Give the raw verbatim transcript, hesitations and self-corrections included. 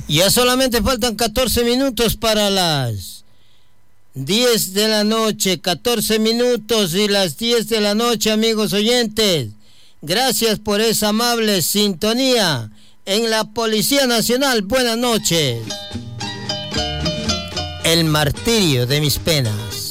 Ya solamente faltan catorce minutos para las diez de la noche, catorce minutos y las diez de la noche, amigos oyentes. Gracias por esa amable sintonía en la Policía Nacional. Buenas noches. El martirio de mis penas.